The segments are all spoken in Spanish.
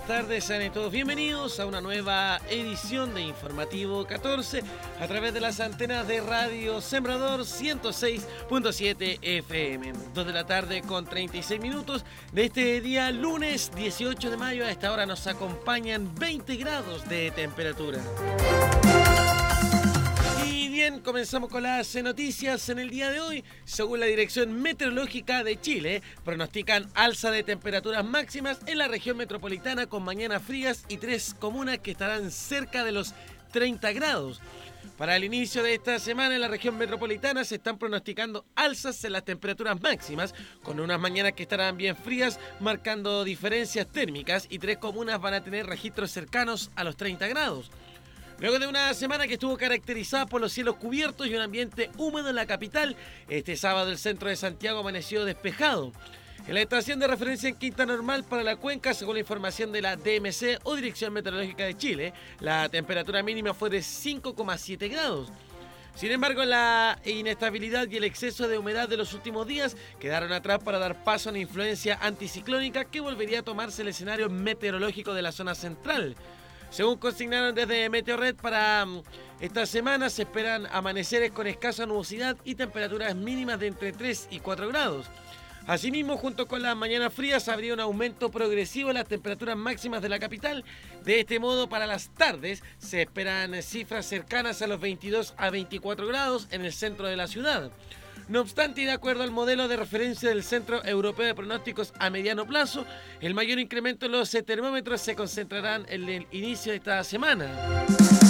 buenas tardes, sean todos bienvenidos a una nueva edición de Informativo 14 a través de las antenas de Radio Sembrador 106.7 FM. 2 de la tarde con 36 minutos de este día lunes 18 de mayo. A esta hora nos acompañan 20 grados de temperatura. Bien, comenzamos con las noticias en el día de hoy. Según la Dirección Meteorológica de Chile, pronostican alza de temperaturas máximas en la región metropolitana con mañanas frías y 3 comunas que estarán cerca de los 30 grados. Para el inicio de esta semana en la región metropolitana se están pronosticando alzas en las temperaturas máximas, con unas mañanas que estarán bien frías, marcando diferencias térmicas, y 3 comunas van a tener registros cercanos a los 30 grados. Luego de una semana que estuvo caracterizada por los cielos cubiertos y un ambiente húmedo en la capital, este sábado el centro de Santiago amaneció despejado. En la estación de referencia en Quinta Normal para la Cuenca, según la información de la DMC o Dirección Meteorológica de Chile, la temperatura mínima fue de 5,7 grados. Sin embargo, la inestabilidad y el exceso de humedad de los últimos días quedaron atrás para dar paso a una influencia anticiclónica que volvería a tomarse el escenario meteorológico de la zona central. Según consignaron desde Meteorred, para esta semana se esperan amaneceres con escasa nubosidad y temperaturas mínimas de entre 3 y 4 grados. Asimismo, junto con las mañanas frías, habría un aumento progresivo en las temperaturas máximas de la capital. De este modo, para las tardes se esperan cifras cercanas a los 22 a 24 grados en el centro de la ciudad. No obstante, y de acuerdo al modelo de referencia del Centro Europeo de Pronósticos a mediano plazo, el mayor incremento en los termómetros se concentrarán en el inicio de esta semana.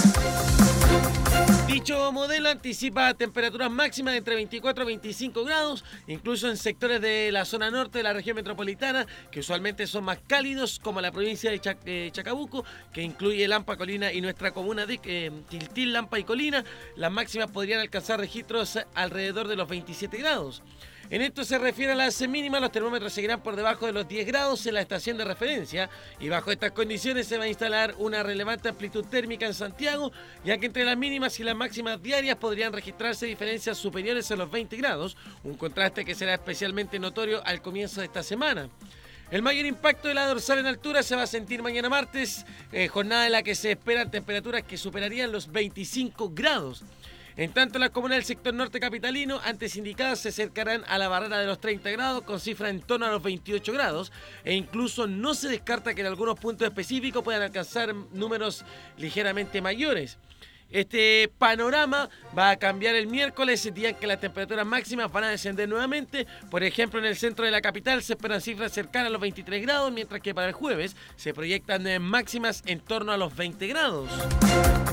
Dicho modelo anticipa temperaturas máximas de entre 24 a 25 grados, incluso en sectores de la zona norte de la región metropolitana, que usualmente son más cálidos, como la provincia de Chacabuco, que incluye Lampa, Colina y nuestra comuna de Tiltil, Lampa y Colina. Las máximas podrían alcanzar registros alrededor de los 27 grados. En esto se refiere a las mínimas, los termómetros seguirán por debajo de los 10 grados en la estación de referencia, y bajo estas condiciones se va a instalar una relevante amplitud térmica en Santiago, ya que entre las mínimas y las máximas diarias podrían registrarse diferencias superiores a los 20 grados, un contraste que será especialmente notorio al comienzo de esta semana. El mayor impacto de la dorsal en altura se va a sentir mañana martes, jornada en la que se esperan temperaturas que superarían los 25 grados. En tanto, las comunas del sector norte capitalino, antes indicadas, se acercarán a la barrera de los 30 grados con cifra en torno a los 28 grados, e incluso no se descarta que en algunos puntos específicos puedan alcanzar números ligeramente mayores. Este panorama va a cambiar el miércoles, día en que las temperaturas máximas van a descender nuevamente. Por ejemplo, en el centro de la capital se esperan cifras cercanas a los 23 grados, mientras que para el jueves se proyectan máximas en torno a los 20 grados.